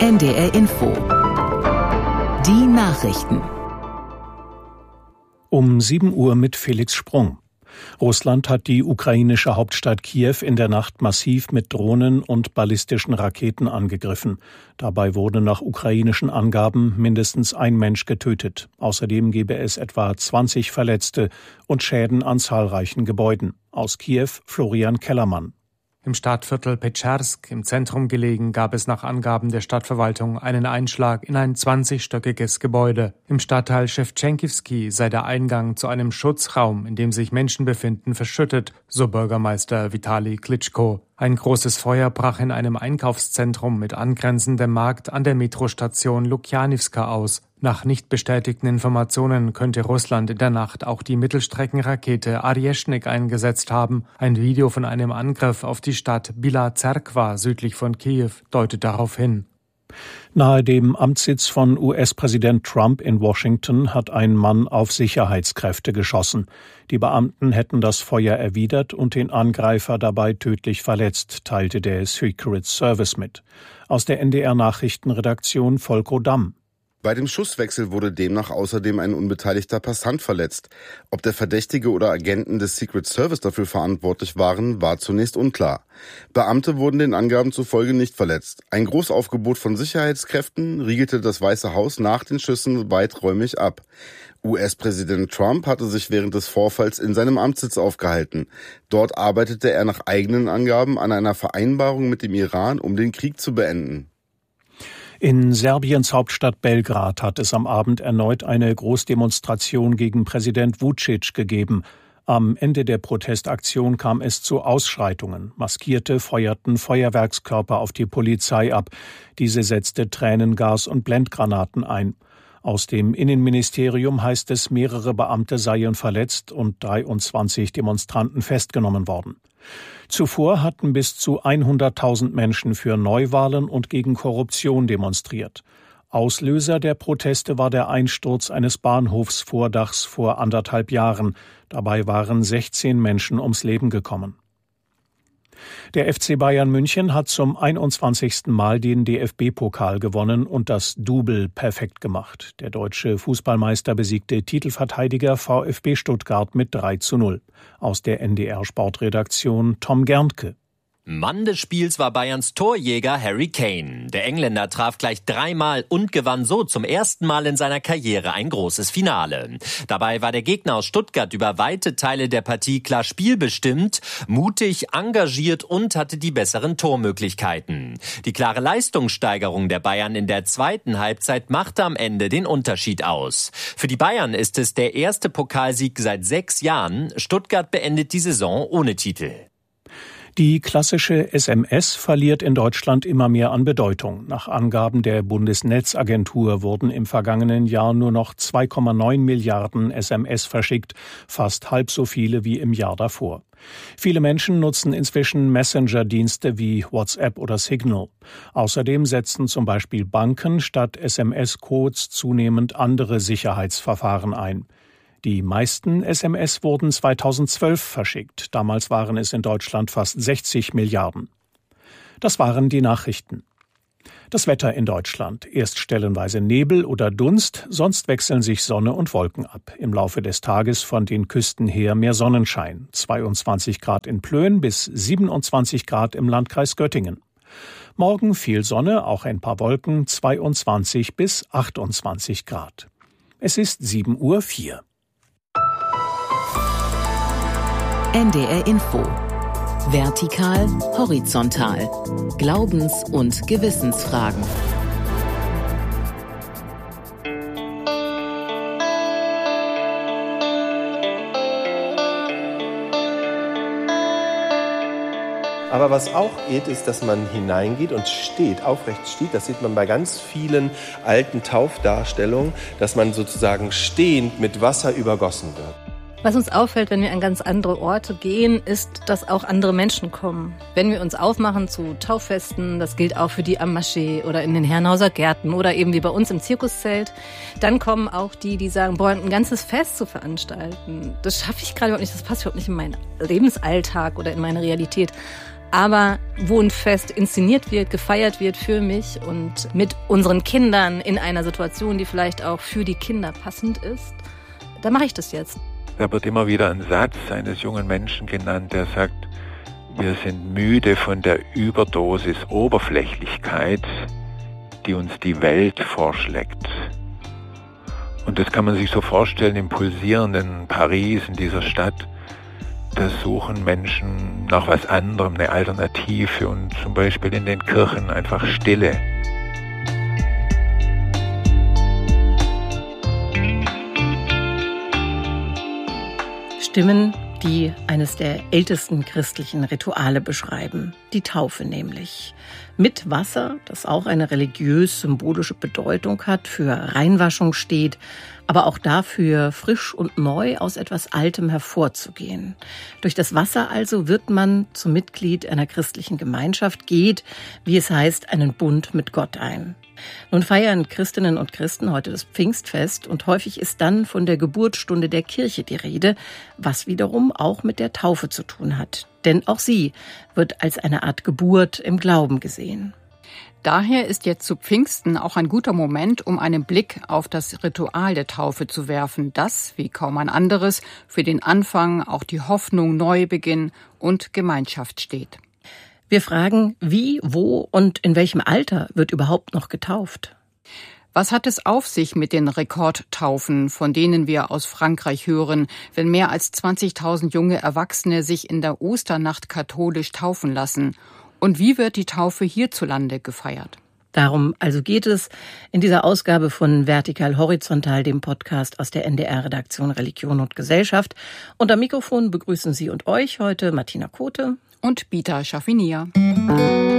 NDR Info. Die Nachrichten. Um 7 Uhr mit Felix Sprung. Russland hat die ukrainische Hauptstadt Kiew in der Nacht massiv mit Drohnen und ballistischen Raketen angegriffen. Dabei wurde nach ukrainischen Angaben mindestens ein Mensch getötet. Außerdem gebe es etwa 20 Verletzte und Schäden an zahlreichen Gebäuden. Aus Kiew Florian Kellermann. Im Stadtviertel Petschersk, im Zentrum gelegen, gab es nach Angaben der Stadtverwaltung einen Einschlag in ein 20-stöckiges Gebäude. Im Stadtteil Schewtschenkivsky sei der Eingang zu einem Schutzraum, in dem sich Menschen befinden, verschüttet, so Bürgermeister Vitali Klitschko. Ein großes Feuer brach in einem Einkaufszentrum mit angrenzendem Markt an der Metrostation Lukjanivska aus. Nach nicht bestätigten Informationen könnte Russland in der Nacht auch die Mittelstreckenrakete Arjeschnik eingesetzt haben. Ein Video von einem Angriff auf die Stadt Bila Zerkva südlich von Kiew deutet darauf hin. Nahe dem Amtssitz von US-Präsident Trump in Washington hat ein Mann auf Sicherheitskräfte geschossen. Die Beamten hätten das Feuer erwidert und den Angreifer dabei tödlich verletzt, teilte der Secret Service mit. Aus der NDR-Nachrichtenredaktion Volko Damm. Bei dem Schusswechsel wurde demnach außerdem ein unbeteiligter Passant verletzt. Ob der Verdächtige oder Agenten des Secret Service dafür verantwortlich waren, war zunächst unklar. Beamte wurden den Angaben zufolge nicht verletzt. Ein Großaufgebot von Sicherheitskräften riegelte das Weiße Haus nach den Schüssen weiträumig ab. US-Präsident Trump hatte sich während des Vorfalls in seinem Amtssitz aufgehalten. Dort arbeitete er nach eigenen Angaben an einer Vereinbarung mit dem Iran, um den Krieg zu beenden. In Serbiens Hauptstadt Belgrad hat es am Abend erneut eine Großdemonstration gegen Präsident Vučić gegeben. Am Ende der Protestaktion kam es zu Ausschreitungen. Maskierte feuerten Feuerwerkskörper auf die Polizei ab. Diese setzte Tränengas und Blendgranaten ein. Aus dem Innenministerium heißt es, mehrere Beamte seien verletzt und 23 Demonstranten festgenommen worden. Zuvor hatten bis zu 100.000 Menschen für Neuwahlen und gegen Korruption demonstriert. Auslöser der Proteste war der Einsturz eines Bahnhofsvordachs vor 1,5 Jahren. Dabei waren 16 Menschen ums Leben gekommen. Der FC Bayern München hat zum 21. Mal den DFB-Pokal gewonnen und das Double perfekt gemacht. Der deutsche Fußballmeister besiegte Titelverteidiger VfB Stuttgart mit 3:0. Aus der NDR-Sportredaktion Tom Gerntke. Mann des Spiels war Bayerns Torjäger Harry Kane. Der Engländer traf gleich 3-mal und gewann so zum ersten Mal in seiner Karriere ein großes Finale. Dabei war der Gegner aus Stuttgart über weite Teile der Partie klar spielbestimmt, mutig, engagiert und hatte die besseren Tormöglichkeiten. Die klare Leistungssteigerung der Bayern in der zweiten Halbzeit machte am Ende den Unterschied aus. Für die Bayern ist es der erste Pokalsieg seit 6 Jahren. Stuttgart beendet die Saison ohne Titel. Die klassische SMS verliert in Deutschland immer mehr an Bedeutung. Nach Angaben der Bundesnetzagentur wurden im vergangenen Jahr nur noch 2,9 Milliarden SMS verschickt, fast halb so viele wie im Jahr davor. Viele Menschen nutzen inzwischen Messenger-Dienste wie WhatsApp oder Signal. Außerdem setzen zum Beispiel Banken statt SMS-Codes zunehmend andere Sicherheitsverfahren ein. Die meisten SMS wurden 2012 verschickt. Damals waren es in Deutschland fast 60 Milliarden. Das waren die Nachrichten. Das Wetter in Deutschland. Erst stellenweise Nebel oder Dunst, sonst wechseln sich Sonne und Wolken ab. Im Laufe des Tages von den Küsten her mehr Sonnenschein. 22 Grad in Plön bis 27 Grad im Landkreis Göttingen. Morgen viel Sonne, auch ein paar Wolken, 22 bis 28 Grad. Es ist 7:04 Uhr. NDR Info. Vertikal, horizontal. Glaubens- und Gewissensfragen. Aber was auch geht, ist, dass man hineingeht und steht, aufrecht steht. Das sieht man bei ganz vielen alten Taufdarstellungen, dass man sozusagen stehend mit Wasser übergossen wird. Was uns auffällt, wenn wir an ganz andere Orte gehen, ist, dass auch andere Menschen kommen. Wenn wir uns aufmachen zu Tauffesten, das gilt auch für die am Maschee oder in den Herrenhauser Gärten oder eben wie bei uns im Zirkuszelt, dann kommen auch die, die sagen, boah, ein ganzes Fest zu veranstalten, das schaffe ich gerade überhaupt nicht, das passt überhaupt nicht in meinen Lebensalltag oder in meine Realität. aber wo ein Fest inszeniert wird, gefeiert wird für mich und mit unseren Kindern in einer Situation, die vielleicht auch für die Kinder passend ist, da mache ich das jetzt. Da wird immer wieder ein Satz eines jungen Menschen genannt, der sagt, wir sind müde von der Überdosis Oberflächlichkeit, die uns die Welt vorschlägt. Und das kann man sich so vorstellen im pulsierenden Paris, in dieser Stadt. Da suchen Menschen nach was anderem, eine Alternative und zum Beispiel in den Kirchen einfach Stille. Stimmen, die eines der ältesten christlichen Rituale beschreiben, die Taufe nämlich. Mit Wasser, das auch eine religiös-symbolische Bedeutung hat, für Reinwaschung steht, aber auch dafür, frisch und neu aus etwas Altem hervorzugehen. Durch das Wasser also wird man zum Mitglied einer christlichen Gemeinschaft, geht, wie es heißt, einen Bund mit Gott ein. Nun feiern Christinnen und Christen heute das Pfingstfest und häufig ist dann von der Geburtsstunde der Kirche die Rede, was wiederum auch mit der Taufe zu tun hat. Denn auch sie wird als eine Art Geburt im Glauben gesehen. Daher ist jetzt zu Pfingsten auch ein guter Moment, um einen Blick auf das Ritual der Taufe zu werfen, das, wie kaum ein anderes, für den Anfang, auch die Hoffnung, Neubeginn und Gemeinschaft steht. Wir fragen, wie, wo und in welchem Alter wird überhaupt noch getauft? Was hat es auf sich mit den Rekordtaufen, von denen wir aus Frankreich hören, wenn mehr als 20.000 junge Erwachsene sich in der Osternacht katholisch taufen lassen? Und wie wird die Taufe hierzulande gefeiert? Darum also geht es in dieser Ausgabe von Vertikal Horizontal, dem Podcast aus der NDR-Redaktion Religion und Gesellschaft. Und am Mikrofon begrüßen Sie und euch heute Martina Kote und Bita Schaffinier.